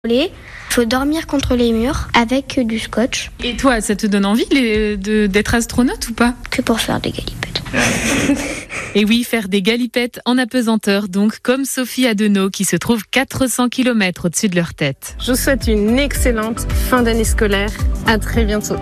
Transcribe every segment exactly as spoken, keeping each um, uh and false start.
Il faut dormir contre les murs avec du scotch. Et toi, ça te donne envie les, de, d'être astronaute ou pas ? Que pour faire des galipettes. Et oui, faire des galipettes en apesanteur, donc comme Sophie Adenau qui se trouve quatre cents kilomètres au-dessus de leur tête. Je vous souhaite une excellente fin d'année scolaire. À très bientôt.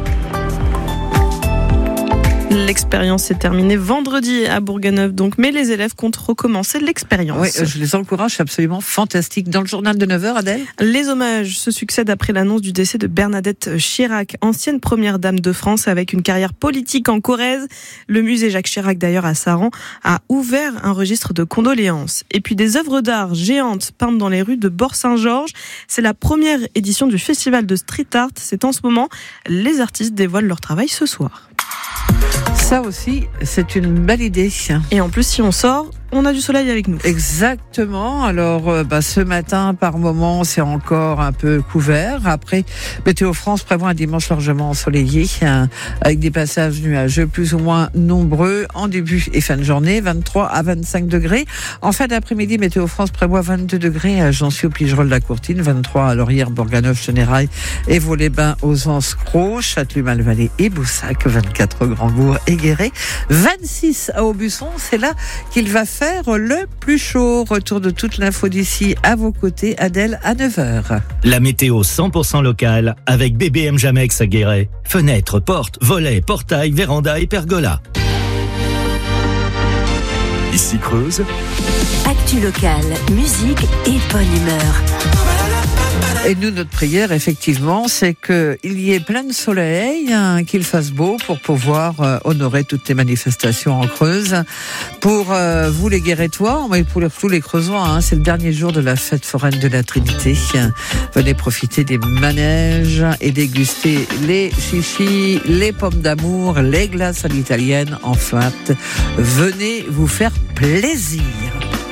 L'expérience est terminée vendredi à Bourganeuf, donc, mais les élèves comptent recommencer l'expérience. Oui, je les encourage, c'est absolument fantastique. Dans le journal de neuf heures, Adèle ? Les hommages se succèdent après l'annonce du décès de Bernadette Chirac, ancienne première dame de France avec une carrière politique en Corrèze. Le musée Jacques Chirac, d'ailleurs à Saran, a ouvert un registre de condoléances. Et puis des œuvres d'art géantes peintes dans les rues de Bort-Saint-Georges. C'est la première édition du festival de street art. C'est en ce moment. Les artistes dévoilent leur travail ce soir. Ça aussi, c'est une belle idée. Et en plus, si on sort, on a du soleil avec nous. Exactement. Alors, euh, bah, ce matin, par moment, c'est encore un peu couvert. Après, Météo France prévoit un dimanche largement ensoleillé, hein, avec des passages nuageux plus ou moins nombreux en début et fin de journée, vingt-trois à vingt-cinq degrés. En fin d'après-midi, Météo France prévoit vingt-deux degrés à Jancy, Pigerolles-la-Courtine, vingt-trois à Laurière, Bourganeuf, Chenérailles et Vaux-les-Bains, aux Anse-Cros, Châtellus-Malvallée et Boussac, vingt-quatre Grandbourg et Guéret, vingt-six à Aubusson. C'est là qu'il va faire faire le plus chaud. Retour de toute l'info d'ici à vos côtés, Adèle, à neuf heures. La météo cent pour cent locale avec B B M Jamex à Guéret. Fenêtres, portes, volets, portails, vérandas et pergolas. Ici Creuse. Actu locale, musique et bonne humeur. Et nous, notre prière, effectivement, c'est qu'il y ait plein de soleil, hein, qu'il fasse beau pour pouvoir euh, honorer toutes les manifestations en Creuse. Pour euh, vous, les Guéretois, mais pour tous les Creusois, hein, c'est le dernier jour de la fête foraine de la Trinité. Venez profiter des manèges et déguster les chichis, les pommes d'amour, les glaces à l'italienne. Enfin, venez vous faire plaisir.